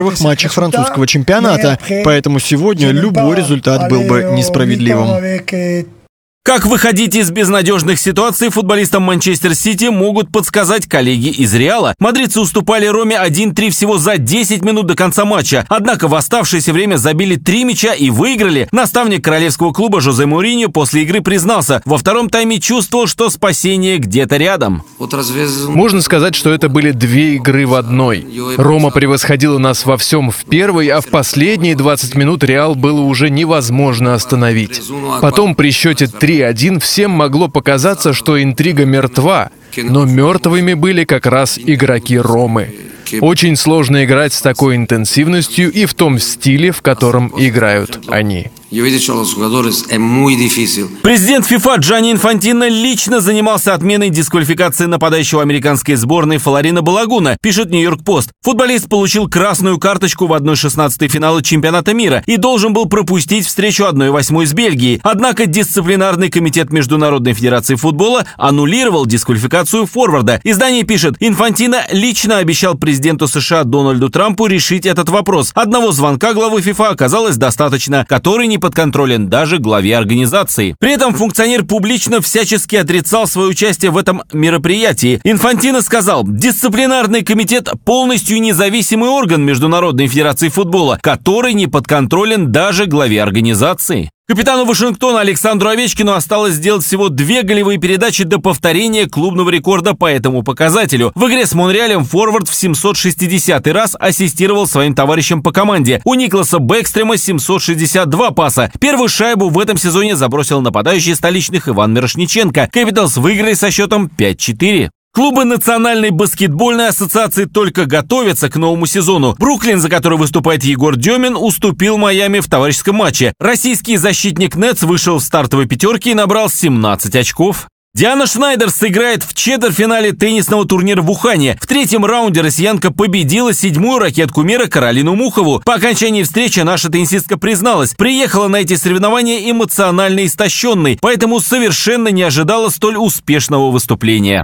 в матчах французского чемпионата, поэтому сегодня любой результат был бы несправедливым. Как выходить из безнадежных ситуаций футболистам Манчестер Сити могут подсказать коллеги из Реала. Мадридцы уступали Роме 1-3 всего за 10 минут до конца матча. Однако в оставшееся время забили 3 мяча и выиграли. Наставник королевского клуба Жозе Моуриньо после игры признался, во втором тайме чувствовал, что спасение где-то рядом. Можно сказать, что это были 2 игры в одной. Рома превосходила нас во всем в первой, а в последние 20 минут Реал было уже невозможно остановить. Потом при счете 3-1 всем могло показаться, что интрига мертва, но мертвыми были как раз игроки Ромы. Очень сложно играть с такой интенсивностью и в том стиле, в котором играют они. Президент ФИФА Джанни Инфантино лично занимался отменой дисквалификации нападающего американской сборной Флорино Балагуна, пишет Нью-Йорк-Пост. Футболист получил красную карточку в 1/16 финала чемпионата мира и должен был пропустить встречу 1/8 с Бельгией. Однако дисциплинарный комитет Международной федерации футбола аннулировал дисквалификацию форварда. Издание пишет, Инфантино лично обещал президенту США Дональду Трампу решить этот вопрос. Одного звонка главы ФИФА оказалось достаточно, который не подконтролен даже главе организации. При этом функционер публично всячески отрицал свое участие в этом мероприятии. Инфантино сказал, дисциплинарный комитет – полностью независимый орган Международной федерации футбола, который не подконтролен даже главе организации. Капитану Вашингтона Александру Овечкину осталось сделать всего 2 голевые передачи до повторения клубного рекорда по этому показателю. В игре с Монреалем форвард в 760-й раз ассистировал своим товарищам по команде. У Никласа Бэкстрема 762 паса. Первую шайбу в этом сезоне забросил нападающий столичных Иван Мирошниченко. Капиталс выиграли со счетом 5-4. Клубы Национальной баскетбольной ассоциации только готовятся к новому сезону. Бруклин, за который выступает Егор Демин, уступил Майами в товарищеском матче. Российский защитник Нетс вышел в стартовой пятерке и набрал 17 очков. Диана Шнайдер сыграет в четвертьфинале теннисного турнира в Ухане. В 3-м раунде россиянка победила 7-ю ракетку мира Каролину Мухову. По окончании встречи наша теннисистка призналась, приехала на эти соревнования эмоционально истощенной, поэтому совершенно не ожидала столь успешного выступления.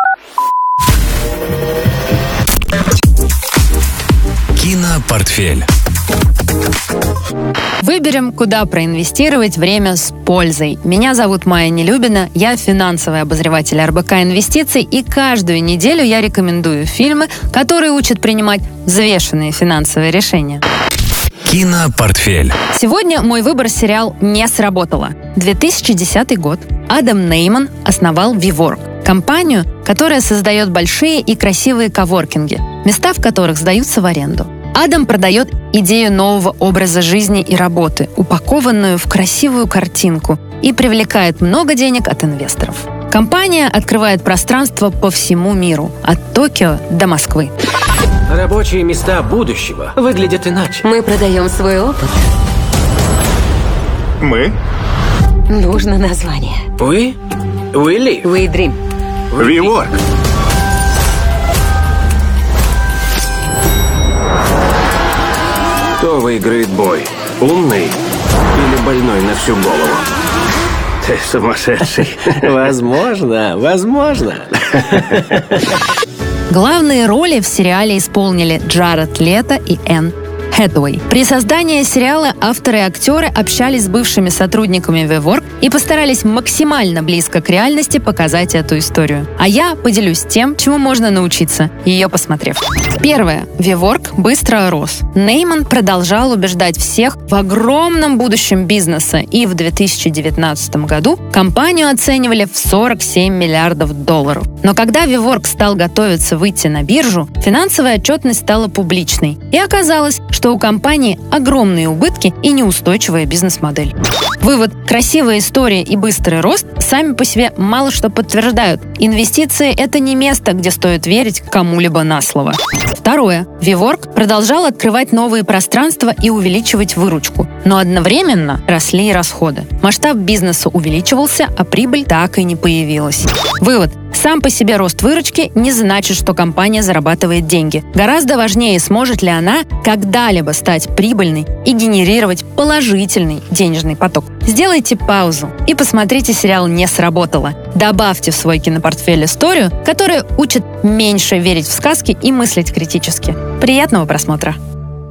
Кинопортфель. Выберем, куда проинвестировать время с пользой. Меня зовут Майя Нелюбина, я финансовый обозреватель РБК Инвестиций, и каждую неделю я рекомендую фильмы, которые учат принимать взвешенные финансовые решения. Кинопортфель. Сегодня мой выбор — сериал «Не сработало». 2010 год. Адам Нейман основал WeWork — компанию, которая создает большие и красивые коворкинги, места в которых сдаются в аренду. Адам продает идею нового образа жизни и работы, упакованную в красивую картинку, и привлекает много денег от инвесторов. Компания открывает пространство по всему миру, от Токио до Москвы. Рабочие места будущего выглядят иначе. Мы продаем свой опыт. Мы? Нужно название. We live. We dream. WeWork. Кто выиграет бой? Умный или больной на всю голову? Ты сумасшедший. Возможно. Главные роли в сериале исполнили Джаред Лето и Энн Хэтэуэй. При создании сериала авторы и актеры общались с бывшими сотрудниками WeWork и постарались максимально близко к реальности показать эту историю. А я поделюсь тем, чему можно научиться, ее посмотрев. Первое. WeWork быстро рос. Нейман продолжал убеждать всех в огромном будущем бизнеса, и в 2019 году компанию оценивали в $47 миллиардов. Но когда WeWork стал готовиться выйти на биржу, финансовая отчетность стала публичной. И оказалось, что у компании огромные убытки и неустойчивая бизнес-модель. Вывод. Красивая история и быстрый рост сами по себе мало что подтверждают. Инвестиции — это не место, где стоит верить кому-либо на слово. Второе. WeWork продолжал открывать новые пространства и увеличивать выручку. Но одновременно росли и расходы. Масштаб бизнеса увеличивался, а прибыль так и не появилась. Вывод. Сам по себе рост выручки не значит, что компания зарабатывает деньги. Гораздо важнее, сможет ли она когда-либо стать прибыльной и генерировать положительный денежный поток. Сделайте паузу и посмотрите сериал «Не сработало». Добавьте в свой кинопортфель историю, которая учит меньше верить в сказки и мыслить критически. Приятного просмотра!